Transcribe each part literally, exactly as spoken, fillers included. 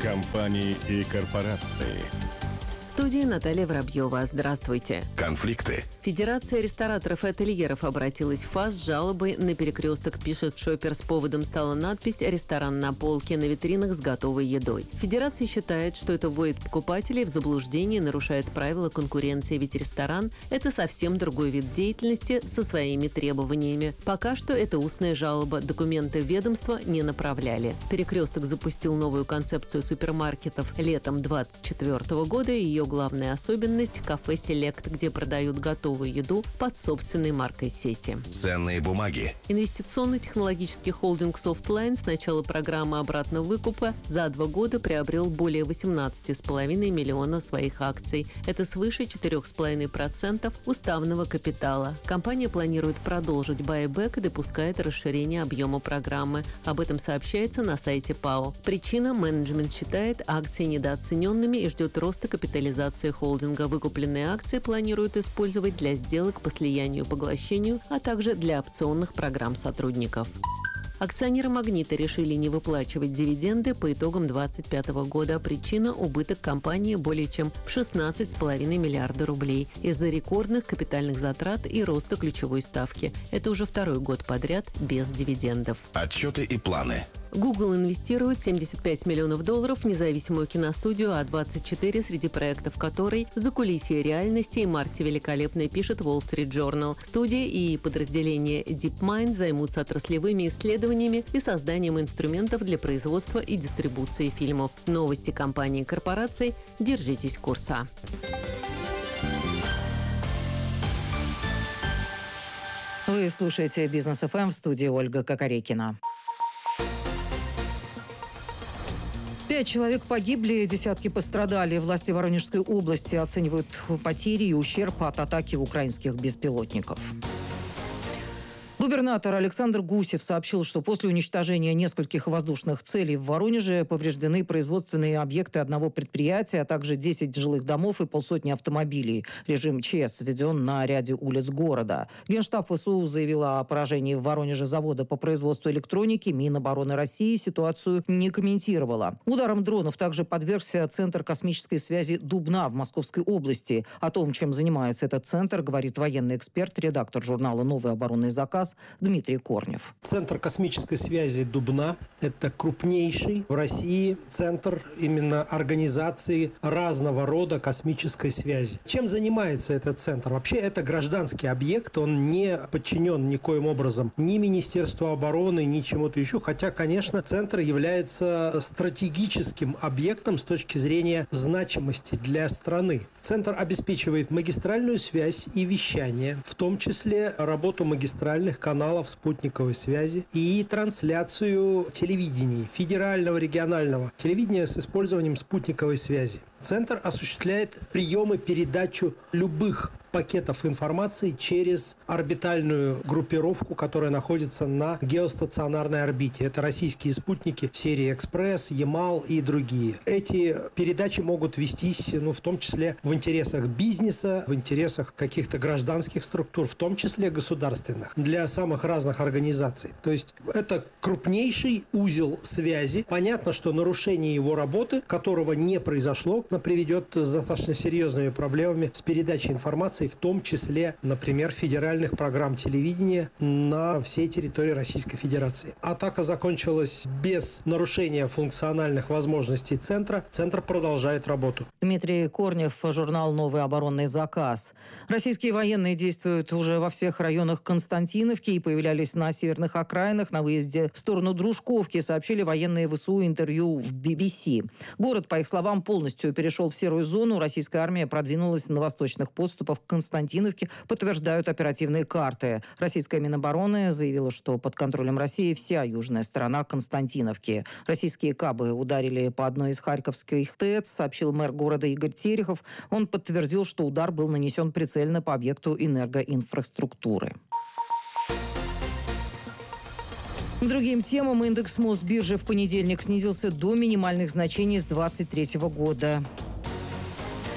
Компании и корпорации. В студии Наталья Воробьева. Здравствуйте. Конфликты. Федерация рестораторов и ательеров обратилась в ФАС с жалобой на перекресток, пишет Шопер. С поводом стала надпись «Ресторан на полке» на витринах с готовой едой. Федерация считает, что это вводит покупателей в заблуждение и нарушает правила конкуренции, ведь ресторан – это совсем другой вид деятельности со своими требованиями. Пока что это устная жалоба, документы в ведомство не направляли. Перекресток запустил новую концепцию супермаркетов летом две тысячи двадцать четвёртого года. Ее главная особенность – кафе «Селект», где продают готовую еду под собственной маркой сети. Ценные бумаги. Инвестиционно-технологический холдинг Softline с начала программы обратного выкупа за два года приобрел более восемнадцать целых пять десятых миллиона своих акций. Это свыше четыре целых пять десятых процента уставного капитала. Компания планирует продолжить байбек и допускает расширение объема программы. Об этом сообщается на сайте ПАО. Причина – менеджмент считает акции недооцененными и ждет роста капитализации холдинга. Выкупленные акции планируют использовать для сделок по слиянию и поглощению, а также для опционных программ сотрудников. Акционеры «Магнита» решили не выплачивать дивиденды по итогам две тысячи двадцать пятого года. Причина – убыток компании более чем в шестнадцать целых пять десятых миллиарда рублей из-за рекордных капитальных затрат и роста ключевой ставки. Это уже второй год подряд без дивидендов. Отчеты и планы. Google инвестирует семьдесят пять миллионов долларов в независимую киностудию А двадцать четыре, среди проектов которой «Закулисье реальности» и «Марти Великолепной», пишет Wall Street Journal. Студия и подразделение DeepMind займутся отраслевыми исследованиями и созданием инструментов для производства и дистрибуции фильмов. Новости компании и корпораций. Держитесь курса. Вы слушаете «Бизнес эф эм», в студии Ольга Кокорекина. Пять человек погибли, десятки пострадали. Власти Воронежской области оценивают потери и ущерб от атаки украинских беспилотников. Губернатор Александр Гусев сообщил, что после уничтожения нескольких воздушных целей в Воронеже повреждены производственные объекты одного предприятия, а также десять жилых домов и полсотни автомобилей. Режим ЧС введен на ряде улиц города. Генштаб ВСУ заявил о поражении в Воронеже завода по производству электроники. Минобороны России ситуацию не комментировала. Ударом дронов также подвергся Центр космической связи Дубна в Московской области. О том, чем занимается этот центр, говорит военный эксперт, редактор журнала «Новый оборонный заказ» Дмитрий Корнев. Центр космической связи Дубна – это крупнейший в России центр именно организации разного рода космической связи. Чем занимается этот центр? Вообще это гражданский объект, он не подчинен никоим образом ни Министерству обороны, ни чему-то еще, хотя, конечно, центр является стратегическим объектом с точки зрения значимости для страны. Центр обеспечивает магистральную связь и вещание, в том числе работу магистральных каналов спутниковой связи и трансляцию телевидения, федерального, регионального телевидения с использованием спутниковой связи. Центр осуществляет прием и передачу любых пакетов информации через орбитальную группировку, которая находится на геостационарной орбите. Это российские спутники серии «Экспресс», «Ямал» и другие. Эти передачи могут вестись, ну, в том числе в интересах бизнеса, в интересах каких-то гражданских структур, в том числе государственных, для самых разных организаций. То есть это крупнейший узел связи. Понятно, что нарушение его работы, которого не произошло, приведет с достаточно серьезными проблемами с передачей информации, в том числе, например, федеральных программ телевидения на всей территории Российской Федерации. Атака закончилась без нарушения функциональных возможностей центра. Центр продолжает работу. Дмитрий Корнев, журнал «Новый оборонный заказ». Российские военные действуют уже во всех районах Константиновки и появлялись на северных окраинах. На выезде в сторону Дружковки сообщили военные ВСУ интервью в би би си. Город, по их словам, полностью перешел в серую зону. Российская армия продвинулась на восточных подступах к Константиновке, подтверждают оперативные карты. Российская Минобороны заявила, что под контролем России вся южная сторона Константиновки. Российские кабы ударили по одной из харьковских ТЭЦ, сообщил мэр города Игорь Терехов. Он подтвердил, что удар был нанесен прицельно по объекту энергоинфраструктуры. К другим темам индекс Мосбиржи в понедельник снизился до минимальных значений с двадцать третьего года.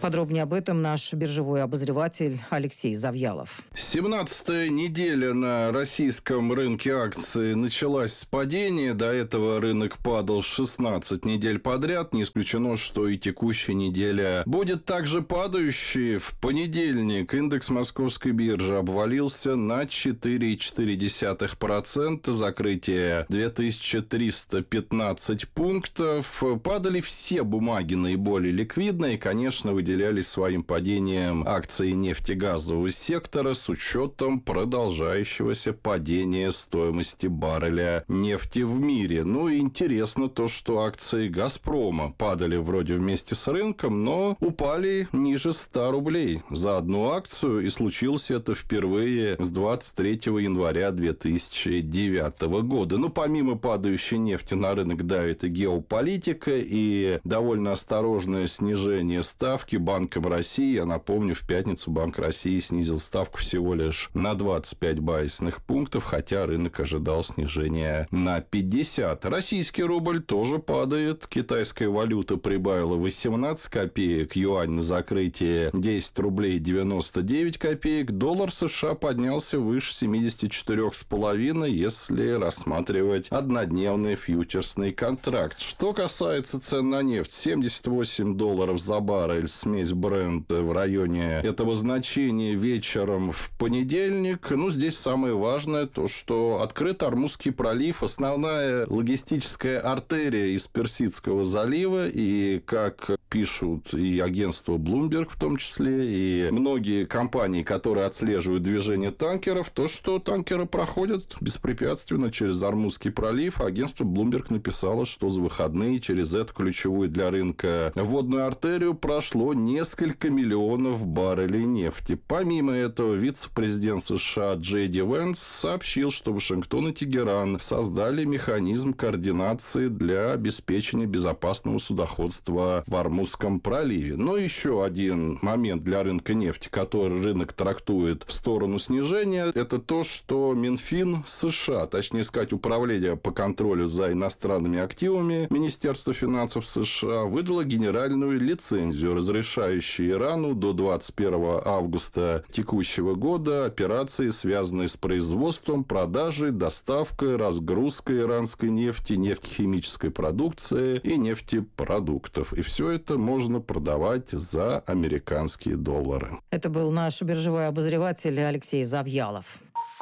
Подробнее об этом наш биржевой обозреватель Алексей Завьялов. семнадцатая неделя на российском рынке акций началась с падения. До этого рынок падал шестнадцать недель подряд. Не исключено, что и текущая неделя будет также падающей. В понедельник индекс московской биржи обвалился на четыре целых четыре десятых процента. Закрытие две тысячи триста пятнадцать пунктов. Падали все бумаги наиболее ликвидные. И, конечно, выделялись своим падением акции нефтегазового сектора с учетом продолжающегося падения стоимости барреля нефти в мире. Ну и интересно то, что акции «Газпрома» падали вроде вместе с рынком, но упали ниже ста рублей за одну акцию. И случилось это впервые с двадцать третьего января две тысячи девятого года. Ну, помимо падающей нефти на рынок давит и геополитика, и довольно осторожное снижение ставки Банком России. Я напомню, в пятницу Банк России снизил ставку всего лишь на двадцать пять базисных пунктов, хотя рынок ожидал снижения на пятьдесят. Российский рубль тоже падает. Китайская валюта прибавила восемнадцать копеек. Юань на закрытие десять рублей девяносто девять копеек. Доллар США поднялся выше семидесяти четырёх с половиной, если рассматривать однодневный фьючерсный контракт. Что касается цен на нефть, семьдесят восемь долларов за баррель, смесь Brent в районе этого значения вечером в понедельник. Ну, здесь самое важное то, что открыт Ормузский пролив, основная логистическая артерия из Персидского залива, и, как пишут и агентство Bloomberg в том числе, и многие компании, которые отслеживают движение танкеров, то, что танкеры проходят беспрепятственно через Ормузский пролив. Агентство Bloomberg написало, что за выходные через эту ключевую для рынка водную артерию прошло несколько миллионов баррелей нефти. Помимо этого, вице-президент США Джей Ди Венс сообщил, что Вашингтон и Тегеран создали механизм координации для обеспечения безопасного судоходства в Ормузском проливе. Но еще один момент для рынка нефти, который рынок трактует в сторону снижения, это то, что Минфин США, точнее сказать, Управление по контролю за иностранными активами Министерства финансов США, выдало генеральную лицензию, разрешающую Ирану до двадцать первого августа текущего года операции, связанные с производством, продажей, доставкой, разгрузкой иранской нефти, нефтехимической продукции и нефтепродуктов. И все это можно продавать за американские доллары. Это был наш биржевой обозреватель Алексей Завьялов.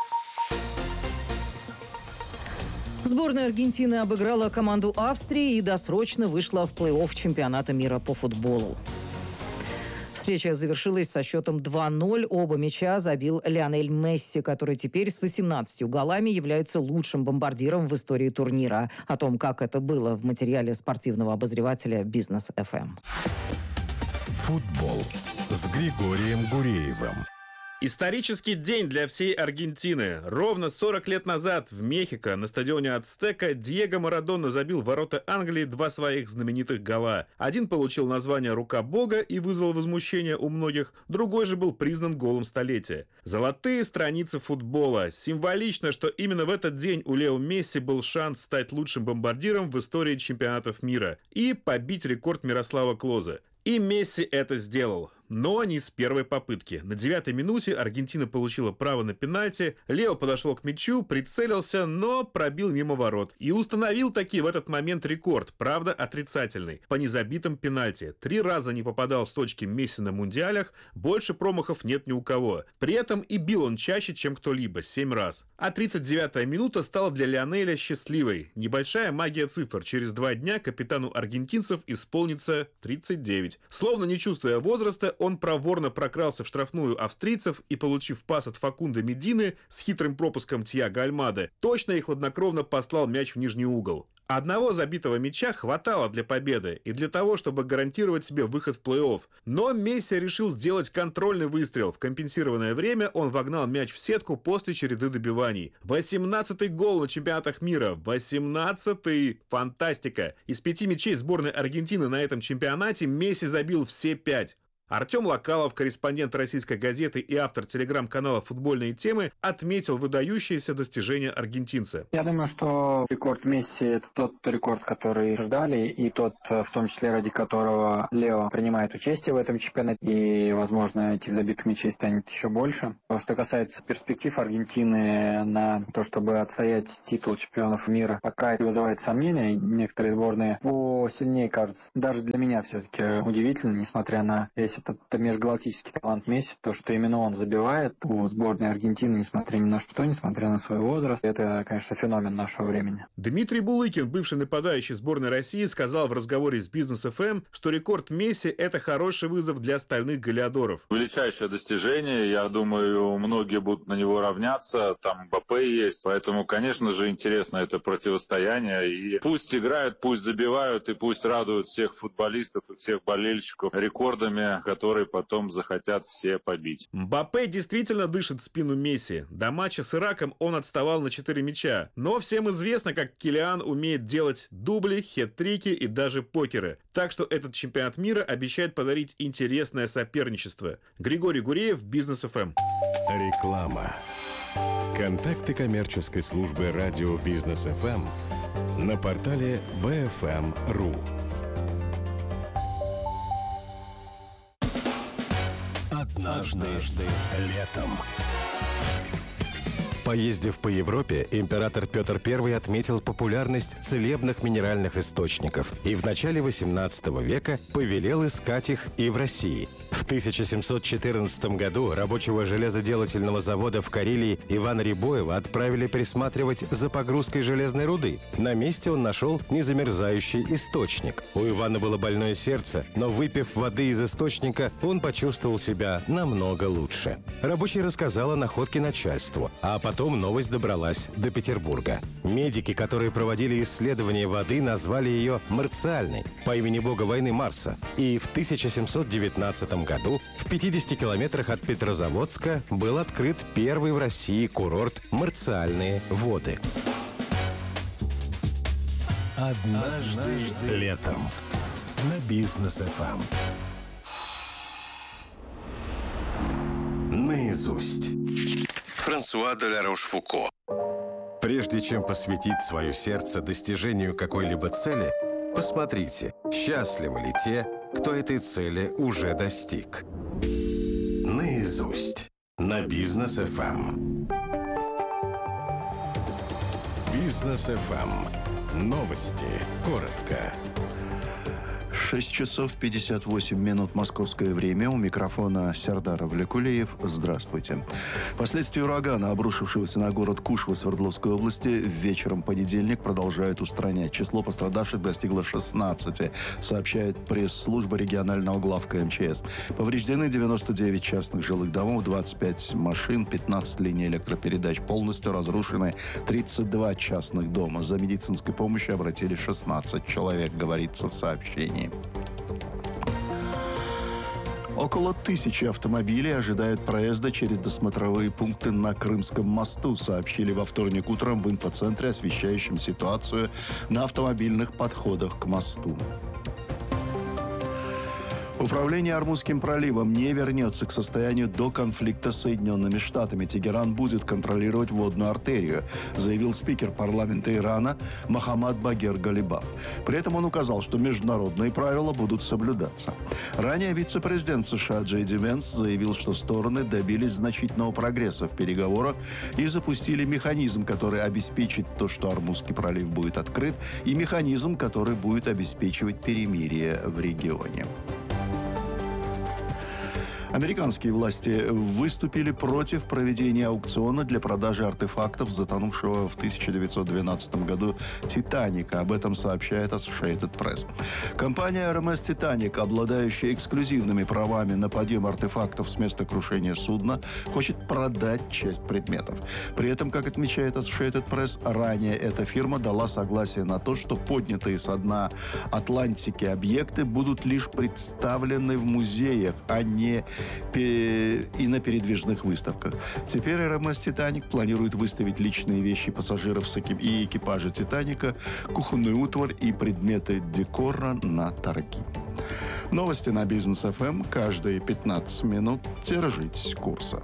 Сборная Аргентины обыграла команду Австрии и досрочно вышла в плей-офф чемпионата мира по футболу. Встреча завершилась со счетом два ноль. Оба мяча забил Лионель Месси, который теперь с восемнадцатью голами является лучшим бомбардиром в истории турнира. О том, как это было, в материале спортивного обозревателя «Бизнес эф эм». Футбол с Григорием Гуреевым. Исторический день для всей Аргентины. Ровно сорок лет назад в Мехико на стадионе Ацтека Диего Марадона забил в ворота Англии два своих знаменитых гола. Один получил название «Рука Бога» и вызвал возмущение у многих, другой же был признан голом столетия. Золотые страницы футбола. Символично, что именно в этот день у Лео Месси был шанс стать лучшим бомбардиром в истории чемпионатов мира и побить рекорд Мирослава Клоза. И Месси это сделал. Но не с первой попытки. На девятой минуте Аргентина получила право на пенальти. Лео подошел к мячу, прицелился, но пробил мимо ворот. И установил таки в этот момент рекорд, правда отрицательный, по незабитым пенальти. Три раза не попадал с точки Месси на мундиалях, больше промахов нет ни у кого. При этом и бил он чаще, чем кто-либо, семь раз. А тридцать девятая минута стала для Лионеля счастливой. Небольшая магия цифр. Через два дня капитану аргентинцев исполнится тридцать девять. Словно не чувствуя возраста, он проворно прокрался в штрафную австрийцев и, получив пас от Факунда Медины с хитрым пропуском Тиаго Альмады, точно и хладнокровно послал мяч в нижний угол. Одного забитого мяча хватало для победы и для того, чтобы гарантировать себе выход в плей-офф. Но Месси решил сделать контрольный выстрел. В компенсированное время он вогнал мяч в сетку после череды добиваний. восемнадцатый гол на чемпионатах мира. восемнадцатый! Фантастика! Из пяти мячей сборной Аргентины на этом чемпионате Месси забил все пять. Артем Локалов, корреспондент «Российской газеты» и автор телеграм-канала «Футбольные темы», отметил выдающиеся достижения аргентинца. Я думаю, что рекорд Месси – это тот рекорд, который ждали, и тот, в том числе, ради которого Лео принимает участие в этом чемпионате, и, возможно, этих забитых мячей станет еще больше. Что касается перспектив Аргентины на то, чтобы отстоять титул чемпионов мира, пока это вызывает сомнения. Некоторые сборные посильнее кажутся. Даже для меня все-таки удивительно, несмотря на весь этот межгалактический талант Месси, то, что именно он забивает у сборной Аргентины, несмотря ни на что, несмотря на свой возраст. Это, конечно, феномен нашего времени. Дмитрий Булыкин, бывший нападающий сборной России, сказал в разговоре с Бизнес эф эм, что рекорд Месси – это хороший вызов для остальных голеадоров. Величайшее достижение, я думаю, многие будут на него равняться, там Мбаппе есть, поэтому, конечно же, интересно это противостояние, и пусть играют, пусть забивают, и пусть радуют всех футболистов и всех болельщиков рекордами, которые потом захотят все побить. Мбаппе действительно дышит в спину Месси. До матча с Ираком он отставал на четыре мяча, но всем известно, как Килиан умеет делать дубли, хет-трики и даже покеры. Так что этот чемпионат мира обещает подарить интересное соперничество. Григорий Гуреев, Бизнес эф эм. Реклама. Контакты коммерческой службы радио Бизнес эф эм на портале би эф эм точка ру. Однажды, Однажды летом. Поездив по Европе, император Петр Первый отметил популярность целебных минеральных источников и в начале восемнадцатого века повелел искать их и в России. В тысяча семьсот четырнадцатом году рабочего железоделательного завода в Карелии Ивана Рябоева отправили присматривать за погрузкой железной руды. На месте он нашел незамерзающий источник. У Ивана было больное сердце, но выпив воды из источника, он почувствовал себя намного лучше. Рабочий рассказал о находке начальству, а потом новость добралась до Петербурга. Медики, которые проводили исследование воды, назвали ее марциальной, по имени бога войны Марса. И в тысяча семьсот девятнадцатом году в пятидесяти километрах от Петрозаводска был открыт первый в России курорт «Марциальные воды». Однажды, Однажды летом на Бизнес эф эм. Наизусть. Франсуа де ла Рошфуко. Прежде чем посвятить свое сердце достижению какой-либо цели, посмотрите, счастливы ли те, кто этой цели уже достиг. Наизусть. На Бизнес эф эм. Бизнес эф эм. Новости. Коротко. шесть часов пятьдесят восемь минут московское время. У микрофона Сердар Авлекулеев. Здравствуйте. Последствия урагана, обрушившегося на город Куш в Свердловской области, вечером понедельник продолжают устранять. Число пострадавших достигло шестнадцати, сообщает пресс-служба регионального главка эм че эс. Повреждены девяносто девять частных жилых домов, двадцать пять машин, пятнадцать линий электропередач. Полностью разрушены тридцать два частных дома. За медицинской помощью обратились шестнадцать человек, говорится в сообщении. Около тысячи автомобилей ожидают проезда через досмотровые пункты на Крымском мосту, сообщили во вторник утром в инфоцентре, освещающем ситуацию на автомобильных подходах к мосту. Управление Ормузским проливом не вернется к состоянию до конфликта с Соединенными Штатами. Тегеран будет контролировать водную артерию, заявил спикер парламента Ирана Мохаммад Багер Галибаф. При этом он указал, что международные правила будут соблюдаться. Ранее вице-президент США Джей Ди Венс заявил, что стороны добились значительного прогресса в переговорах и запустили механизм, который обеспечит то, что Ормузский пролив будет открыт, и механизм, который будет обеспечивать перемирие в регионе. Американские власти выступили против проведения аукциона для продажи артефактов затонувшего в тысяча девятьсот двенадцатом году «Титаника». Об этом сообщает Associated Press. Компания эр эм эс «Титаник», обладающая эксклюзивными правами на подъем артефактов с места крушения судна, хочет продать часть предметов. При этом, как отмечает Associated Press, ранее эта фирма дала согласие на то, что поднятые со дна Атлантики объекты будут лишь представлены в музеях, а не и на передвижных выставках. Теперь эр эм эс «Титаник» планирует выставить личные вещи пассажиров и экипажа «Титаника», кухонную утварь и предметы декора на торги. Новости на Бизнес эф эм каждые пятнадцать минут. Держитесь курса.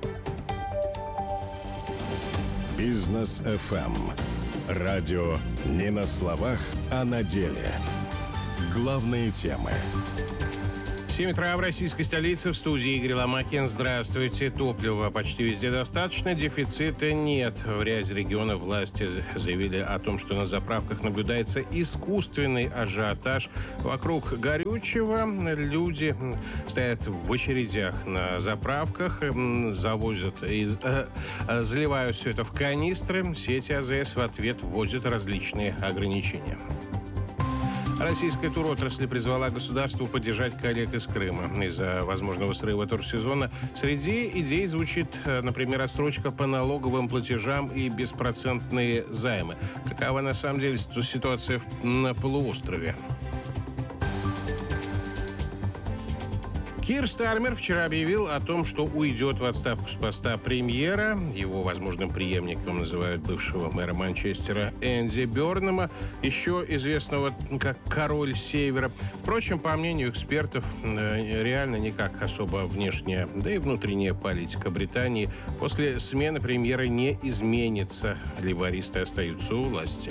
Бизнес эф эм. Радио не на словах, а на деле. Главные темы. семь утра в российской столице, в студии Игорь Ломакин. Здравствуйте. Топлива почти везде достаточно, дефицита нет. В ряде регионов власти заявили о том, что на заправках наблюдается искусственный ажиотаж. Вокруг горючего люди стоят в очередях на заправках, завозят и э, заливают все это в канистры. Сети а зэ эс в ответ вводят различные ограничения. Российская туротрасль призвала государство поддержать коллег из Крыма. Из-за возможного срыва турсезона среди идей звучит, например, отсрочка по налоговым платежам и беспроцентные займы. Какова на самом деле ситуация на полуострове? Кир Стармер вчера объявил о том, что уйдет в отставку с поста премьера. Его возможным преемником называют бывшего мэра Манчестера Энди Бёрнема, еще известного как Король Севера. Впрочем, по мнению экспертов, реально никак особо внешняя, да и внутренняя политика Британии после смены премьера не изменится. Лейбористы остаются у власти.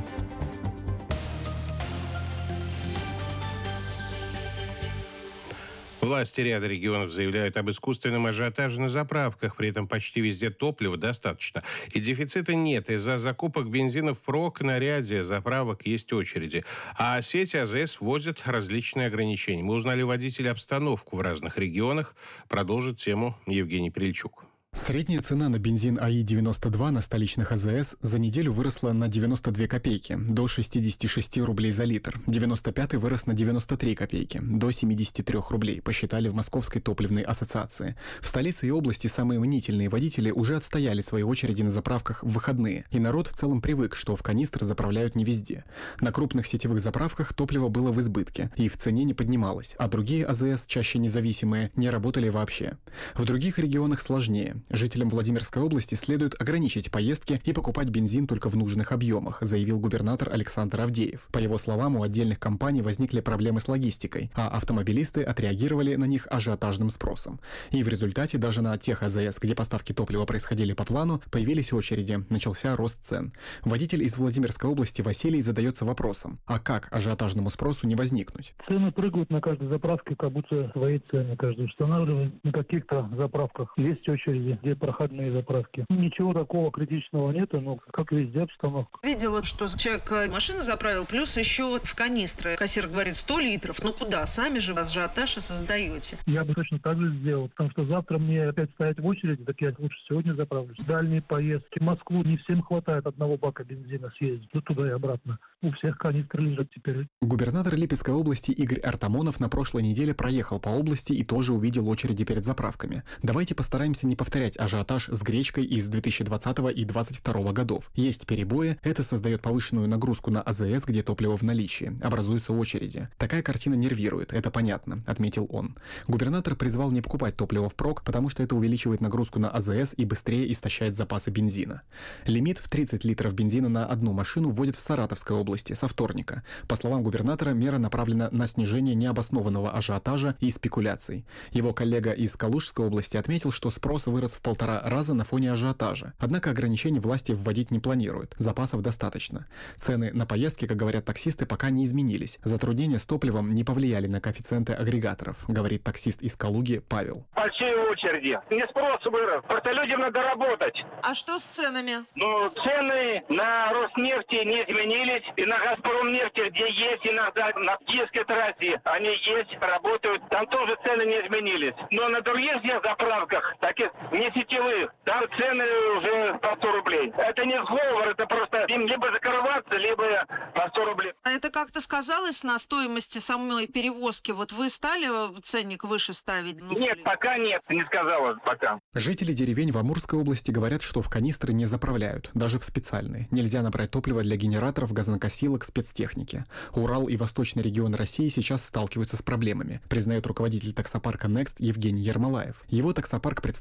Власти ряда регионов заявляют об искусственном ажиотаже на заправках. При этом почти везде топлива достаточно. И дефицита нет. Из-за закупок бензина впрок на ряде заправок есть очереди. А сети а зэ эс вводят различные ограничения. Мы узнали у водителей обстановку в разных регионах. Продолжит тему Евгений Прильчук. Средняя цена на бензин а и девяносто два на столичных а зэ эс за неделю выросла на девяносто две копейки, до шестьдесят шесть рублей за литр. девяносто пятый вырос на девяносто три копейки, до семьдесят три рублей, посчитали в Московской топливной ассоциации. В столице и области самые мнительные водители уже отстояли свои очереди на заправках в выходные. И народ в целом привык, что в канистры заправляют не везде. На крупных сетевых заправках топливо было в избытке и в цене не поднималось, а другие а зэ эс, чаще независимые, не работали вообще. В других регионах сложнее. Жителям Владимирской области следует ограничить поездки и покупать бензин только в нужных объемах, заявил губернатор Александр Авдеев. По его словам, у отдельных компаний возникли проблемы с логистикой, а автомобилисты отреагировали на них ажиотажным спросом. И в результате даже на тех а зэ эс, где поставки топлива происходили по плану, появились очереди, начался рост цен. Водитель из Владимирской области Василий задается вопросом, а как ажиотажному спросу не возникнуть? Цены прыгают на каждой заправке, как будто свои цены каждый устанавливает. На каких-то заправках есть очереди, где проходные заправки. Ничего такого критичного нету, но как везде обстановка. Видела, что человек машину заправил, плюс еще в канистры. Кассир говорит сто литров. Ну куда? Сами же ажиотаж создаете. Я бы точно так же сделал, потому что завтра мне опять стоять в очереди, так я лучше сегодня заправлюсь. Дальние поездки. В Москву не всем хватает одного бака бензина съездить. Ну туда и обратно. У всех канистры лежат теперь. Губернатор Липецкой области Игорь Артамонов на прошлой неделе проехал по области и тоже увидел очереди перед заправками. Давайте постараемся не повторять ажиотаж с гречкой из две тысячи двадцатого и две тысячи двадцать второго годов. Есть перебои, это создает повышенную нагрузку на а зэ эс, где топливо в наличии, образуются очереди. Такая картина нервирует, это понятно, отметил он. Губернатор призвал не покупать топливо впрок, потому что это увеличивает нагрузку на а зэ эс и быстрее истощает запасы бензина. Лимит в тридцать литров бензина на одну машину вводят в Саратовской области со вторника. По словам губернатора, мера направлена на снижение необоснованного ажиотажа и спекуляций. Его коллега из Калужской области отметил, что спрос вырос в полтора раза на фоне ажиотажа. Однако ограничений власти вводить не планируют. Запасов достаточно. Цены на поездки, как говорят таксисты, пока не изменились. Затруднения с топливом не повлияли на коэффициенты агрегаторов, говорит таксист из Калуги Павел. Большие очереди. Не спрос вырос. Просто людям надо работать. А что с ценами? Ну, цены на Роснефти не изменились. И на Газпромнефти, где есть иногда на киевской трассе, они есть, работают. Там тоже цены не изменились. Но на других заправках, таких не сетевых, там цены уже по сто рублей. Это не сговор, это просто им либо закрываться, либо по сто рублей. А это как-то сказалось на стоимости самой перевозки? Вот вы стали ценник выше ставить? Ну, нет, пока нет, не сказала пока. Жители деревень в Амурской области говорят, что в канистры не заправляют, даже в специальные. Нельзя набрать топливо для генераторов, газонокосилок, спецтехники. Урал и восточный регион России сейчас сталкиваются с проблемами, признает руководитель таксопарка Next Евгений Ермолаев. Его таксопарк представлен в Москве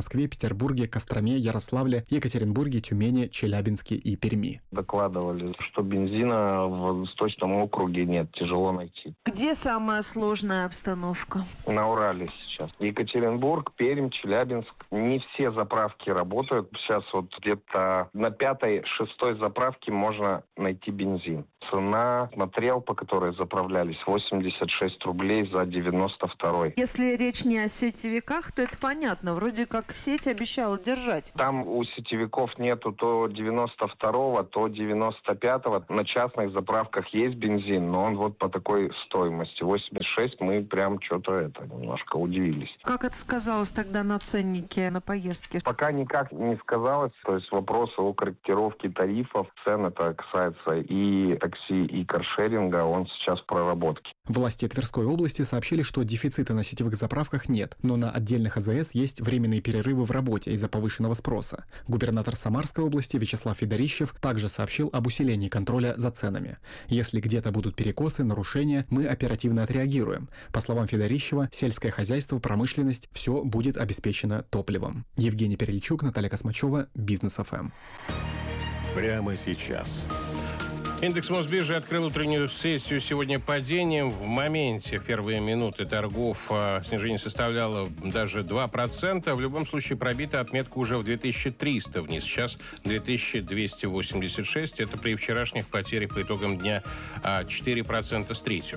Москве, Петербурге, Костроме, Ярославле, Екатеринбурге, Тюмени, Челябинске и Перми. Докладывали, что бензина в Восточном округе нет, тяжело найти. Где самая сложная обстановка? На Урале сейчас. Екатеринбург, Пермь, Челябинск. Не все заправки работают. Сейчас вот где-то на пятой, шестой заправке можно найти бензин. Цена, смотрел, по которой заправлялись, восемьдесят шесть рублей за девяносто второй. Если речь не о сетевиках, то это понятно. Вроде как сеть обещала держать. Там у сетевиков нету то девяносто второго, то девяносто пятого. На частных заправках есть бензин, но он вот по такой стоимости. восемьдесят шесть, мы прям что-то это немножко удивились. Как это сказалось тогда на ценнике на поездки? Пока никак не сказалось. То есть вопросы о корректировке тарифов, цен, это касается и такси, и каршеринга, он сейчас в проработке. Власти Тверской области сообщили, что дефицита на сетевых заправках нет, но на отдельных АЗС есть временные перерывы в работе из-за повышенного спроса. Губернатор Самарской области Вячеслав Федорищев также сообщил об усилении контроля за ценами. Если где-то будут перекосы, нарушения, мы оперативно отреагируем. По словам Федорищева, сельское хозяйство, промышленность – все будет обеспечено топливом. Евгений Перельчук, Наталья Космачева, Бизнес эф эм. Прямо сейчас. Индекс Мосбиржи открыл утреннюю сессию сегодня падением. В моменте, в первые минуты торгов, снижение составляло даже два процента. В любом случае пробита отметка уже в две тысячи триста вниз. Сейчас две тысячи двести восемьдесят шесть. Это при вчерашних потерях по итогам дня четыре процента с третью.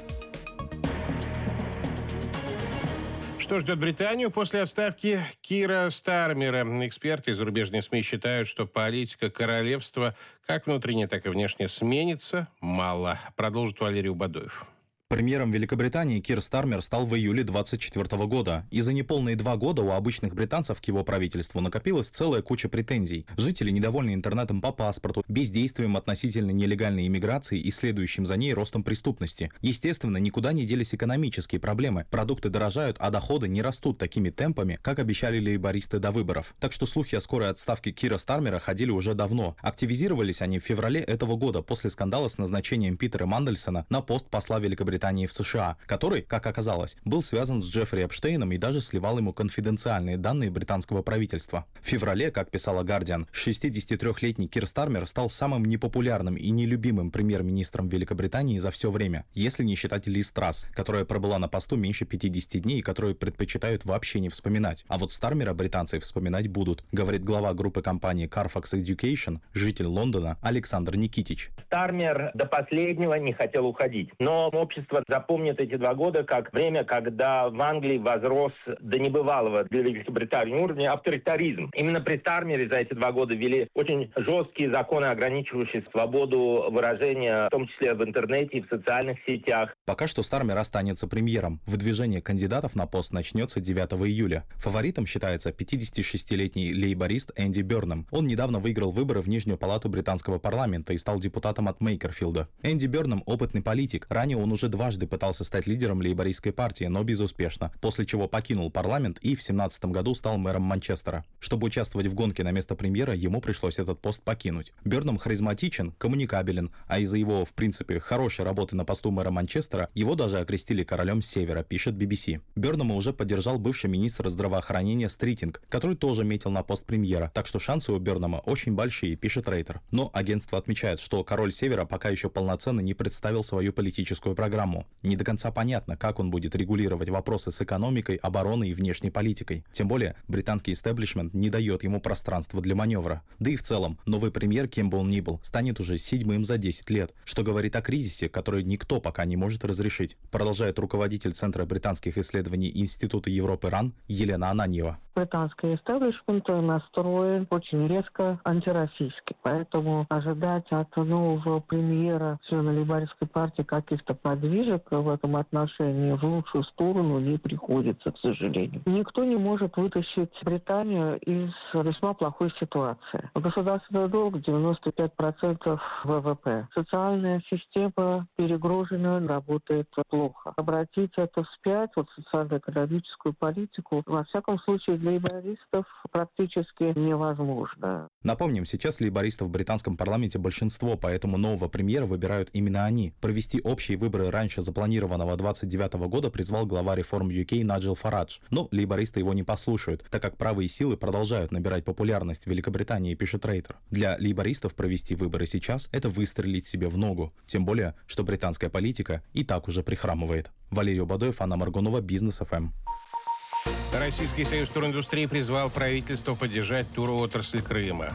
Что ждет Британию после отставки Кира Стармера? Эксперты и зарубежные СМИ считают, что политика королевства как внутренняя, так и внешняя сменится мало. Продолжит Валерий Убадоев. Премьером Великобритании Кир Стармер стал в июле двадцать четвёртого года. И за неполные два года у обычных британцев к его правительству накопилась целая куча претензий. Жители недовольны интернетом по паспорту, бездействием относительно нелегальной иммиграции и следующим за ней ростом преступности. Естественно, никуда не делись экономические проблемы. Продукты дорожают, а доходы не растут такими темпами, как обещали лейбористы до выборов. Так что слухи о скорой отставке Кира Стармера ходили уже давно. Активизировались они в феврале этого года после скандала с назначением Питера Мандельсона на пост посла Великобритании в США, который, как оказалось, был связан с Джеффри Эпштейном и даже сливал ему конфиденциальные данные британского правительства. В феврале, как писала Guardian, шестидесятитрёхлетний Кир Стармер стал самым непопулярным и нелюбимым премьер-министром Великобритании за все время, если не считать Лиз Трасс, которая пробыла на посту меньше пятидесяти дней и которую предпочитают вообще не вспоминать. А вот Стармера британцы вспоминать будут, говорит глава группы компании Carfax Education, житель Лондона Александр Никитич. Стармер до последнего не хотел уходить, но общество запомнит эти два года как время, когда в Англии возрос до небывалого для Великобритании уровня авторитаризм. Именно при Стармере за эти два года ввели очень жесткие законы, ограничивающие свободу выражения, в том числе в интернете и в социальных сетях. Пока что Стармер останется премьером. Выдвижение кандидатов на пост начнется девятого июля. Фаворитом считается пятидесятишестилетний лейборист Энди Бёрнам. Он недавно выиграл выборы в Нижнюю палату британского парламента и стал депутатом от Мейкерфилда. Энди Бёрнам – опытный политик. Ранее он уже дважды пытался стать лидером лейбористской партии, но безуспешно, после чего покинул парламент и в семнадцатом году стал мэром Манчестера. Чтобы участвовать в гонке на место премьера, ему пришлось этот пост покинуть. Бёрнам харизматичен, коммуникабелен, а из-за его, в принципе, хорошей работы на посту мэра Манчестера, его даже окрестили королем Севера, пишет би би си. Бёрнама уже поддержал бывший министр здравоохранения Стритинг, который тоже метил на пост премьера, так что шансы у Бёрнама очень большие, пишет Рейтер. Но агентство отмечает, что король Севера пока еще полноценно не представил свою политическую программу. Не до конца понятно, как он будет регулировать вопросы с экономикой, обороной и внешней политикой. Тем более, британский истеблишмент не дает ему пространства для маневра. Да и в целом, новый премьер, кем бы он ни был, станет уже седьмым за десять лет, что говорит о кризисе, который никто пока не может разрешить. Продолжает руководитель Центра британских исследований Института Европы РАН Елена Ананьева. Британский истеблишмент настроен очень резко антироссийский, поэтому ожидать от нового премьера, члена лейбористской партии, каких-то подвижек в этом отношении в лучшую сторону не приходится, к сожалению. Никто не может вытащить Британию из весьма плохой ситуации. Государственный долг девяносто пять процентов вэ вэ пэ. Социальная система перегружена, работает плохо. Обратить это вспять, вот социально-экономическую политику, во всяком случае для лейбористов практически невозможно. Напомним, сейчас лейбористов в британском парламенте большинство, поэтому нового премьера выбирают именно они. Провести общие выборы раньше раньше запланированного двадцать девятого года призвал глава реформ ю кей Наджил Фарадж. Но лейбористы его не послушают, так как правые силы продолжают набирать популярность в Великобритании, пишет Рейтер. Для лейбористов провести выборы сейчас – это выстрелить себе в ногу. Тем более, что британская политика и так уже прихрамывает. Валерий Бадоев, Анна Маргунова, Бизнес эф эм. Российский союз туриндустрии призвал правительство поддержать туроотрасль Крыма.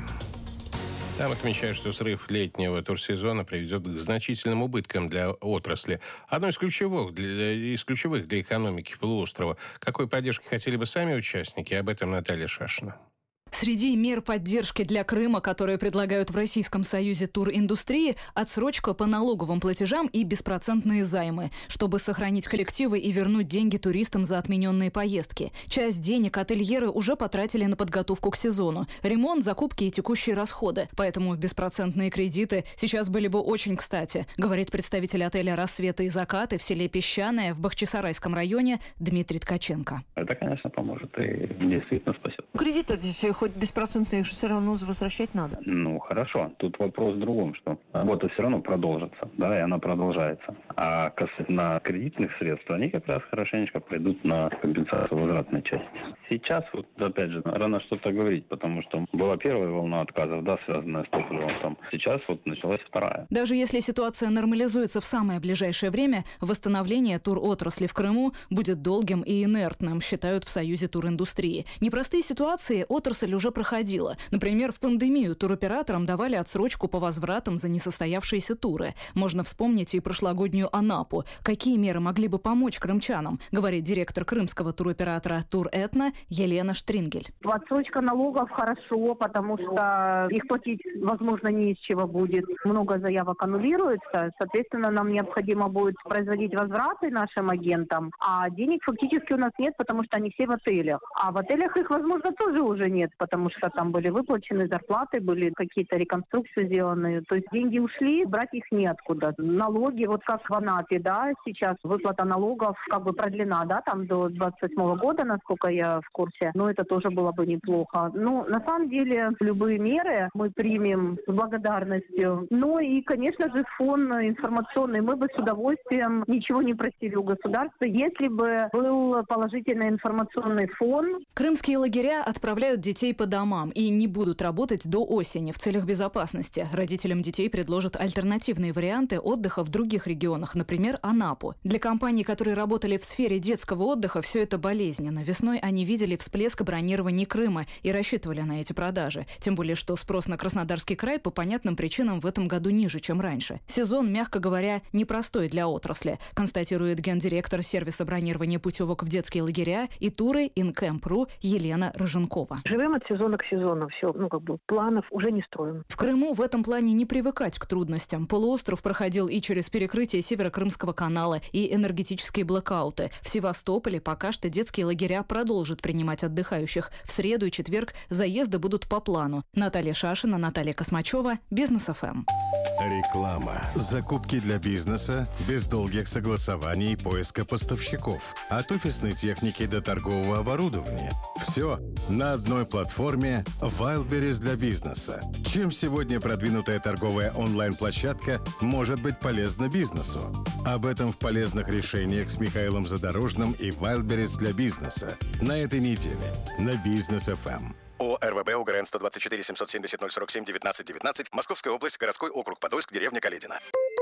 Там отмечают, что срыв летнего турсезона приведет к значительным убыткам для отрасли. Одно из ключевых для, из ключевых для экономики полуострова. Какой поддержки хотели бы сами участники? Об этом Наталья Шашина. Среди мер поддержки для Крыма, которые предлагают в Российском союзе туриндустрии, отсрочка по налоговым платежам и беспроцентные займы, чтобы сохранить коллективы и вернуть деньги туристам за отмененные поездки. Часть денег ательеры уже потратили на подготовку к сезону, ремонт, закупки и текущие расходы. Поэтому беспроцентные кредиты сейчас были бы очень кстати, говорит представитель отеля «Рассветы и закаты» в селе Песчаное в Бахчисарайском районе Дмитрий Ткаченко. Это, конечно, поможет и действительно спасет. Кредиты здесь хоть беспроцентные все равно возвращать надо. Ну, хорошо. Тут вопрос в другом, что работа все равно продолжится, да, и она продолжается. А касательно кредитных средств, они как раз хорошенечко пойдут на компенсацию возвратной части. Сейчас, вот, опять же, рано что-то говорить, потому что была первая волна отказов, да, связанная с топливом. Там. Сейчас вот началась вторая. Даже если ситуация нормализуется в самое ближайшее время, восстановление туротрасли в Крыму будет долгим и инертным, считают в Союзе туриндустрии. Непростые ситуации отрасль уже проходила. Например, в пандемию туроператорам давали отсрочку по возвратам за несостоявшиеся туры. Можно вспомнить и прошлогоднюю Анапу. Какие меры могли бы помочь крымчанам, говорит директор крымского туроператора «Туретно» Елена Штрингель. Отсрочка налогов хорошо, потому что их платить, возможно, не из чего будет. Много заявок аннулируется. Соответственно, нам необходимо будет производить возвраты нашим агентам. А денег фактически у нас нет, потому что они все в отелях. А в отелях их, возможно, тоже уже нет, потому что там были выплачены зарплаты, были какие-то реконструкции сделаны. То есть деньги ушли, брать их неоткуда. Налоги, вот как в Анапе, да, сейчас выплата налогов как бы продлена, да, там до двадцать восьмого года, насколько я в курсе. Но это тоже было бы неплохо. Ну, на самом деле, любые меры мы примем с благодарностью. Ну и, конечно же, фон информационный. Мы бы с удовольствием ничего не просили у государства, если бы был положительный информационный фон. Крымские лагеря отправляют детей по домам и не будут работать до осени в целях безопасности. Родителям детей предложат альтернативные варианты отдыха в других регионах, например, Анапу. Для компаний, которые работали в сфере детского отдыха, все это болезненно. Весной они видели всплеск бронирования Крыма и рассчитывали на эти продажи. Тем более, что спрос на Краснодарский край по понятным причинам в этом году ниже, чем раньше. Сезон, мягко говоря, непростой для отрасли, констатирует гендиректор сервиса бронирования путевок в детские лагеря и туры Инкэмп.ру Елена Роженкова. Живем от сезона к сезону. Все, ну как бы планов уже не строим. В Крыму в этом плане не привыкать к трудностям. Полуостров проходил и через перекрытие Северо-Крымского канала, и энергетические блэкауты. В Севастополе пока что детские лагеря продолжат принимать отдыхающих. В среду и четверг заезды будут по плану. Наталья Шашина, Наталья Космачева, Бизнес эф эм. Реклама. Закупки для бизнеса без долгих согласований и поиска поставщиков. От офисной техники до торгового оборудования. Все на одной платформе Wildberries для бизнеса. Чем сегодня продвинутая торговая онлайн-площадка может быть полезна бизнесу? Об этом в полезных решениях с Михаилом Задорожным и Wildberries для бизнеса на этой неделе на Бизнес эф эм. ООО РВБ УГРН сто двадцать четыре семьсот семьдесят ноль сорок семь девятнадцать девятнадцать, Московская область, городской округ Подольск, деревня Каледина.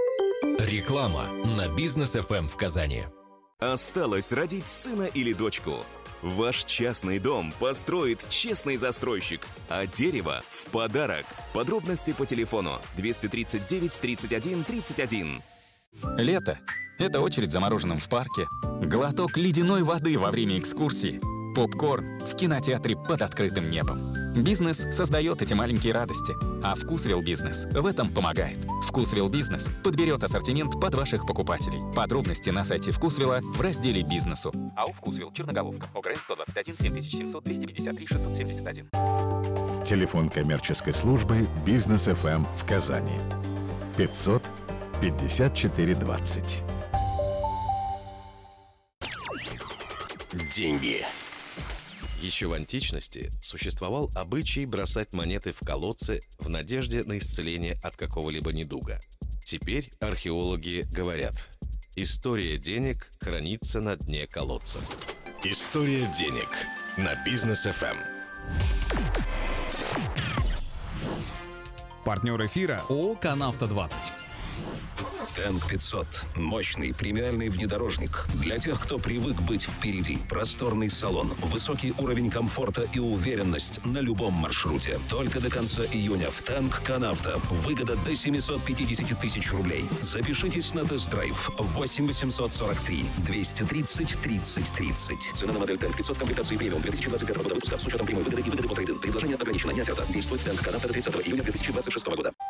Реклама на Бизнес эф эм в Казани. Осталось родить сына или дочку. Ваш частный дом построит честный застройщик, а дерево в подарок. Подробности по телефону двести тридцать девять тридцать один тридцать один. Лето – это очередь за мороженым в парке, глоток ледяной воды во время экскурсии, попкорн в кинотеатре под открытым небом. Бизнес создает эти маленькие радости, а Вкусвилл Бизнес в этом помогает. Вкусвилл Бизнес подберет ассортимент под ваших покупателей. Подробности на сайте Вкусвилла в разделе «Бизнесу». АО «Вкусвилл», Черноголовка, ОГРН сто двадцать один семь тысяч семьсот двести пятьдесят три шестьсот семьдесят один. Телефон коммерческой службы Бизнес эф эм в Казани. пятьсот пятьдесят четыре двадцать. Деньги. Еще в античности существовал обычай бросать монеты в колодцы в надежде на исцеление от какого-либо недуга. Теперь археологи говорят, История денег хранится на дне колодцев. История денег на Бизнес эф эм. Партнер эфира ООО «Канавто двадцать». Тэнк пятьсот. Мощный премиальный внедорожник. Для тех, кто привык быть впереди. Просторный салон, высокий уровень комфорта и уверенность на любом маршруте. Только до конца июня в Тэнк Канавто. Выгода до семьсот пятьдесят тысяч рублей. Запишитесь на тест-драйв восемь восемьсот сорок три двести тридцать тридцать тридцать. Цена на модель Тэнк пятьсот комплектации премиум две тысячи двадцать пятого года выпуска с учетом прямой выгоды и выгоды по трейд-ин. Предложение ограничено, не оферта. Действует в Тэнк Канавто до тридцатого июня две тысячи двадцать шестого года.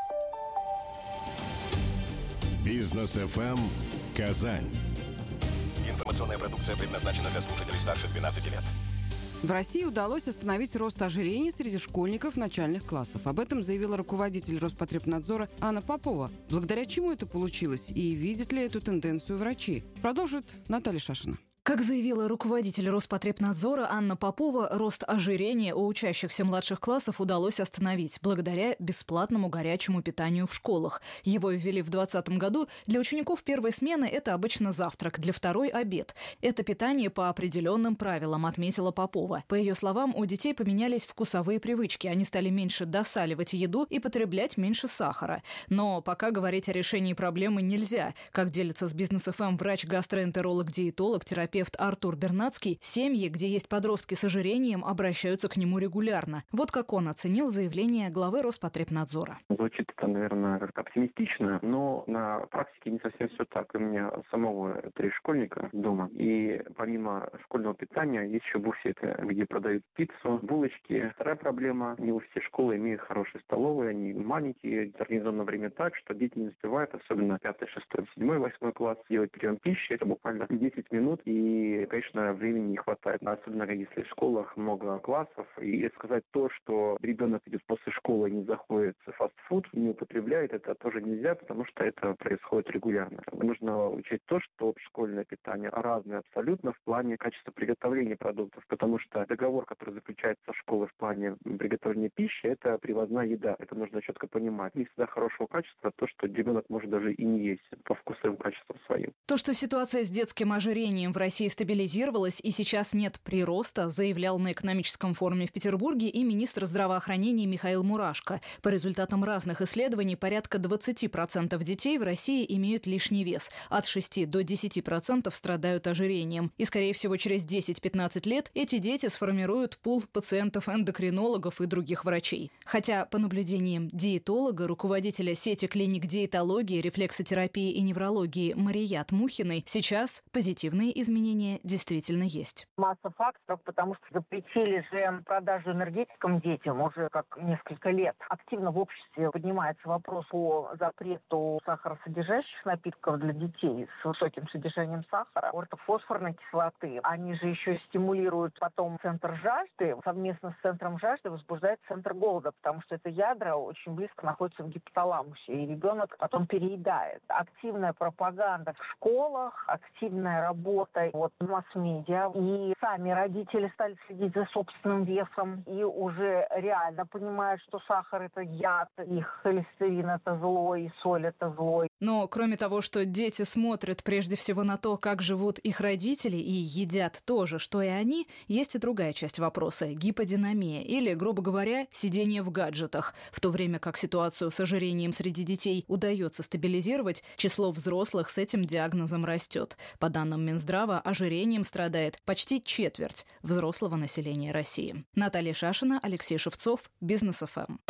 Бизнес эф эм Казань. Информационная продукция предназначена для слушателей старше двенадцати лет. В России удалось остановить рост ожирения среди школьников начальных классов. Об этом заявила руководитель Роспотребнадзора Анна Попова. Благодаря чему это получилось и видят ли эту тенденцию врачи? Продолжит Наталья Шашина. Как заявила руководитель Роспотребнадзора Анна Попова, рост ожирения у учащихся младших классов удалось остановить благодаря бесплатному горячему питанию в школах. Его ввели в двадцатом году. Для учеников первой смены это обычно завтрак, для второй – обед. Это питание по определенным правилам, отметила Попова. По ее словам, у детей поменялись вкусовые привычки. Они стали меньше досаливать еду и потреблять меньше сахара. Но пока говорить о решении проблемы нельзя. Как делится с Бизнес эф эм врач-гастроэнтеролог-диетолог, терапевт Артур Бернацкий, семьи, где есть подростки с ожирением, обращаются к нему регулярно. Вот как он оценил заявление главы Роспотребнадзора. Звучит это, наверное, как-то оптимистично, но на практике не совсем все так. У меня самого три школьника дома, и помимо школьного питания есть еще буфеты, где продают пиццу, булочки. Вторая проблема, не у всех школы имеют хорошие столовые, они маленькие, организовано время так, что дети не успевают, особенно пятый, шестой, седьмой, восьмой класс, делать прием пищи, это буквально десять минут, и И, конечно, времени не хватает. Особенно если в школах много классов. И сказать то, что ребенок идет после школы и не заходит в фастфуд, не употребляет, это тоже нельзя, потому что это происходит регулярно. Нужно учесть то, что школьное питание разное абсолютно в плане качества приготовления продуктов, потому что договор, который заключается со школой в плане приготовления пищи, это привозная еда. Это нужно четко понимать. Не всегда хорошего качества то, что ребенок может даже и не есть по вкусовым качествам своим. То, что ситуация с детским ожирением в России Россия стабилизировалась и сейчас нет прироста, заявлял на экономическом форуме в Петербурге и министр здравоохранения Михаил Мурашко. По результатам разных исследований, порядка двадцать процентов детей в России имеют лишний вес. От шести до десяти процентов страдают ожирением. И, скорее всего, через десять-пятнадцать лет эти дети сформируют пул пациентов-эндокринологов и других врачей. Хотя, по наблюдениям диетолога, руководителя сети клиник диетологии, рефлексотерапии и неврологии Марият Мухиной, сейчас позитивные изменения действительно есть. Масса факторов, потому что запретили же продажу энергетикам детям уже как несколько лет. Активно в обществе поднимается вопрос по запрету сахаросодержащих напитков для детей с высоким содержанием сахара, ортофосфорной кислоты. Они же еще стимулируют потом центр жажды. Совместно с центром жажды возбуждает центр голода, потому что это ядра очень близко находятся в гипоталамусе, и ребенок потом переедает. Активная пропаганда в школах, активная работа вот в масс-медиа, и сами родители стали следить за собственным весом и уже реально понимают, что сахар – это яд, и холестерин – это зло, и соль – это зло. Но кроме того, что дети смотрят прежде всего на то, как живут их родители, и едят то же, что и они, есть и другая часть вопроса – гиподинамия, или, грубо говоря, сидение в гаджетах. В то время как ситуацию с ожирением среди детей удается стабилизировать, число взрослых с этим диагнозом растет. По данным Минздрава, ожирением страдает почти четверть взрослого населения России. Наталья Шашина, Алексей Шевцов, Бизнес эф эм.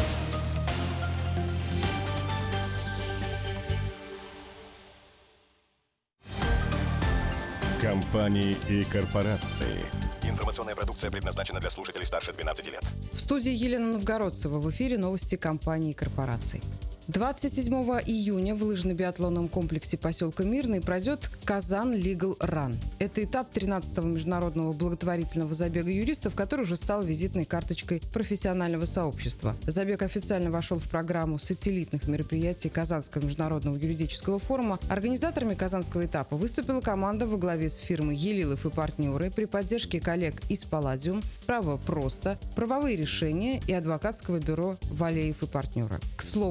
Компании и корпорации. Информационная продукция предназначена для слушателей старше двенадцати лет. В студии Елена Новгородцева. В эфире новости компаний и корпораций. двадцать седьмого июня в лыжно-биатлонном комплексе поселка Мирный пройдет Казан Legal Run. Это этап тринадцатого международного благотворительного забега юристов, который уже стал визитной карточкой профессионального сообщества. Забег официально вошел в программу сателлитных мероприятий Казанского международного юридического форума. Организаторами казанского этапа выступила команда во главе с фирмой «Елилов и партнеры» при поддержке коллег из «Палладиум», «Право просто», «Правовые решения» и адвокатского бюро «Валеев и партнеры». К слову, участие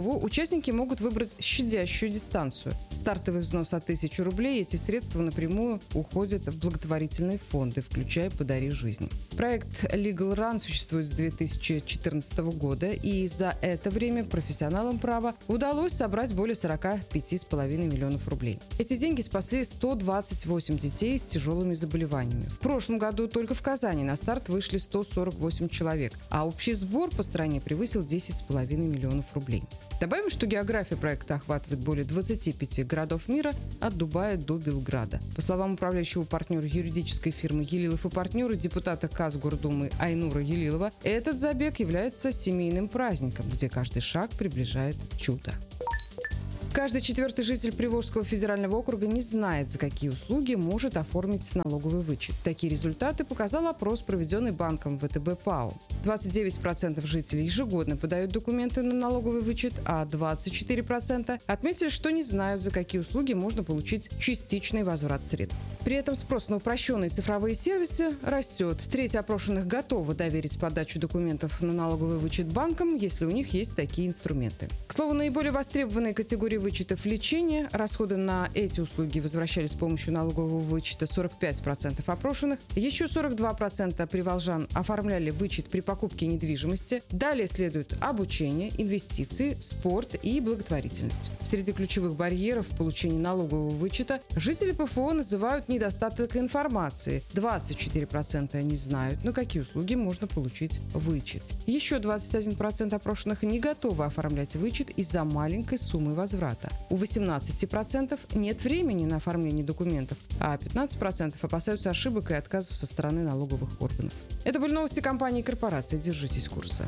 участники могут выбрать щадящую дистанцию. Стартовый взнос от тысячи рублей, эти средства напрямую уходят в благотворительные фонды, включая «Подари жизнь». Проект Legal Run существует с две тысячи четырнадцатого года, и за это время профессионалам права удалось собрать более сорок пять целых пять миллионов рублей. Эти деньги спасли сто двадцать восемь детей с тяжелыми заболеваниями. В прошлом году только в Казани на старт вышли сто сорок восемь человек, а общий сбор по стране превысил десять целых пять миллионов рублей. Добавим, что география проекта охватывает более двадцати пяти городов мира от Дубая до Белграда. По словам управляющего партнера юридической фирмы «Елилов и партнеры», депутата Казгордумы Айнура Елилова, этот забег является семейным праздником, где каждый шаг приближает чудо. Каждый четвертый житель Приволжского федерального округа не знает, за какие услуги может оформить налоговый вычет. Такие результаты показал опрос, проведенный банком ВТБ ПАО. двадцать девять процентов жителей ежегодно подают документы на налоговый вычет, а двадцать четыре процента отметили, что не знают, за какие услуги можно получить частичный возврат средств. При этом спрос на упрощенные цифровые сервисы растет. Треть опрошенных готовы доверить подачу документов на налоговый вычет банкам, если у них есть такие инструменты. К слову, наиболее востребованные категории вычетов лечения, расходы на эти услуги возвращались с помощью налогового вычета сорок пять процентов опрошенных, еще сорок два процента приволжан оформляли вычет при покупке недвижимости. Далее следует обучение, инвестиции, спорт и благотворительность. Среди ключевых барьеров в получении налогового вычета жители ПФО называют недостаток информации. двадцать четыре процента не знают, на какие услуги можно получить вычет. Еще двадцать один процент опрошенных не готовы оформлять вычет из-за маленькой суммы возврата. У восемнадцати процентов нет времени на оформление документов, а пятнадцать процентов опасаются ошибок и отказов со стороны налоговых органов. Это были новости компании «Корпорация». Держитесь курса.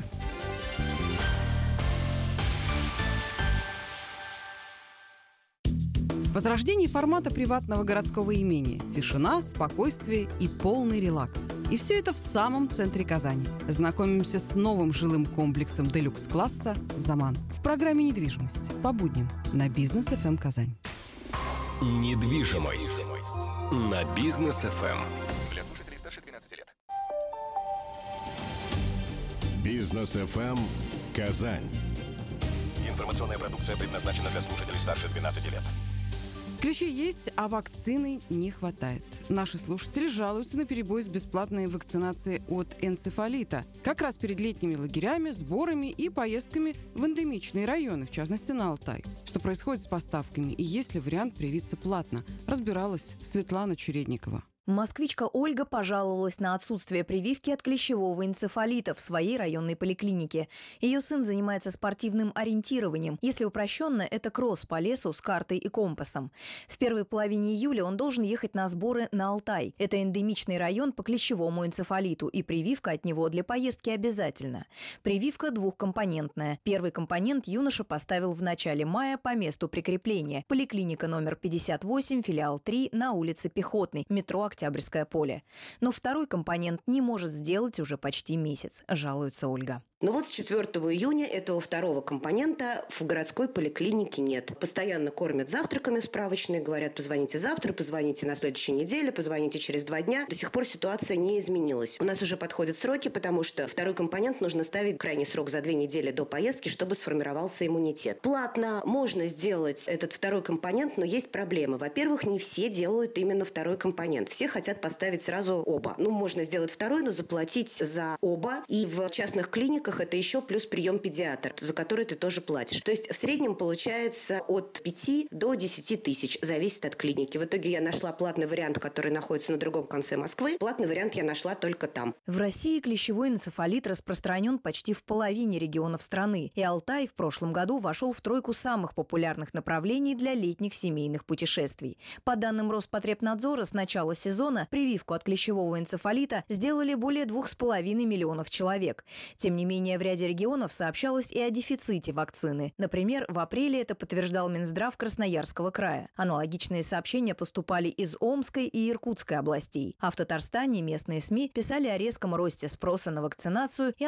Возрождение формата приватного городского имения. Тишина, спокойствие и полный релакс. И все это в самом центре Казани. Знакомимся с новым жилым комплексом делюкс-класса «Заман» в программе «Недвижимость» по будням на Бизнес эф эм Казань. Недвижимость на Бизнес эф эм. Для слушателей старше двенадцати лет. Бизнес эф эм Казань. Информационная продукция предназначена для слушателей старше двенадцати лет. Ключи есть, а вакцины не хватает. Наши слушатели жалуются на перебой с бесплатной вакцинацией от энцефалита. Как раз перед летними лагерями, сборами и поездками в эндемичные районы, в частности на Алтай. Что происходит с поставками и есть ли вариант привиться платно, разбиралась Светлана Чередникова. Москвичка Ольга пожаловалась на отсутствие прививки от клещевого энцефалита в своей районной поликлинике. Ее сын занимается спортивным ориентированием. Если упрощенно, это кросс по лесу с картой и компасом. В первой половине июля он должен ехать на сборы на Алтай. Это эндемичный район по клещевому энцефалиту, и прививка от него для поездки обязательна. Прививка двухкомпонентная. Первый компонент юноша поставил в начале мая по месту прикрепления. Поликлиника номер пятьдесят восемь, филиал три, на улице Пехотной, метро Октябрьское поле. Но второй компонент не может сделать уже почти месяц, жалуется Ольга. Но вот с четвёртого июня этого второго компонента в городской поликлинике нет. Постоянно кормят завтраками справочные, говорят, позвоните завтра, позвоните на следующей неделе, позвоните через два дня. До сих пор ситуация не изменилась. У нас уже подходят сроки, потому что второй компонент нужно ставить крайний срок за две недели до поездки, чтобы сформировался иммунитет. Платно можно сделать этот второй компонент, но есть проблемы. Во-первых, не все делают именно второй компонент. Все хотят поставить сразу оба. Ну, можно сделать второй, но заплатить за оба. И в частных клиниках это еще плюс прием педиатра, за который ты тоже платишь. То есть в среднем получается от пяти до десяти тысяч, зависит от клиники. В итоге я нашла платный вариант, который находится на другом конце Москвы. Платный вариант я нашла только там. В России клещевой энцефалит распространен почти в половине регионов страны. И Алтай в прошлом году вошел в тройку самых популярных направлений для летних семейных путешествий. По данным Роспотребнадзора, с начала сезона прививку от клещевого энцефалита сделали более двух с половиной миллионов человек. Тем не менее, в ряде регионов сообщалось и о дефиците вакцины. Например, в апреле это подтверждал Минздрав Красноярского края. Аналогичные сообщения поступали из Омской и Иркутской областей. А в Татарстане местные СМИ писали о резком росте спроса на вакцинацию и